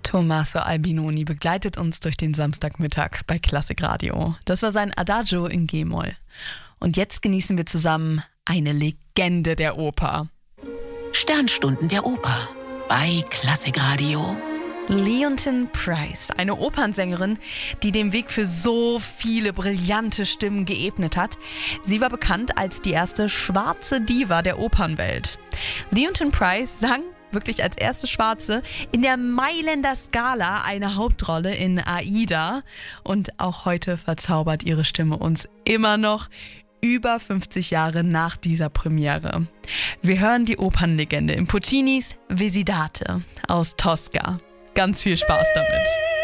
Tommaso Albinoni begleitet uns durch den Samstagmittag bei Klassik Radio. Das war sein Adagio in G-Moll. Und jetzt genießen wir zusammen eine Legende der Oper. Sternstunden der Oper bei Klassik Radio. Leontyne Price, eine Opernsängerin, die den Weg für so viele brillante Stimmen geebnet hat. Sie war bekannt als die erste schwarze Diva der Opernwelt. Leontyne Price sang wirklich als erste Schwarze in der Mailänder Scala eine Hauptrolle in Aida. Und auch heute verzaubert ihre Stimme uns immer noch über 50 Jahre nach dieser Premiere. Wir hören die Opernlegende in Puccinis Visitate aus Tosca. Ganz viel Spaß damit.